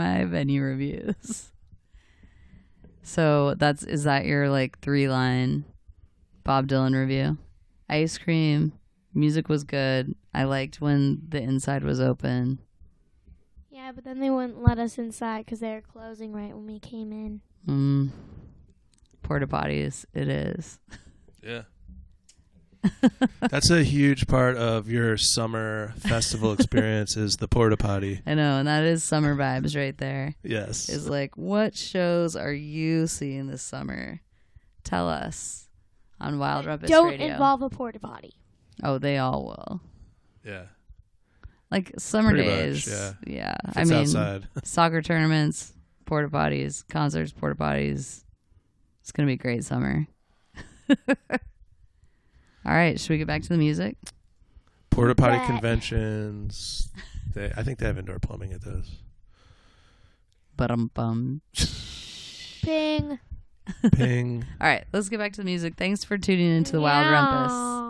my venue reviews. So is that your like 3-line Bob Dylan review? Ice cream, music was good. I liked when the inside was open. Yeah, but then they wouldn't let us inside because they were closing right when we came in. Porta potties, it is. Yeah. That's a huge part of your summer festival experience is the porta potty. I know, and that is summer vibes right there. Yes. Is like, what shows are you seeing this summer? Tell us on Wild Rumpus Radio. Don't involve a porta potty. Oh, they all will. Yeah. Like summer Pretty days. much, yeah. If I it's mean, outside. soccer tournaments, porta potties, concerts, porta potties. It's going to be a great summer. All right. Should we get back to the music? Porta potty conventions. I think they have indoor plumbing at those. Bum. Ping. Ping. All right. Let's get back to the music. Thanks for tuning into the Wild Rumpus.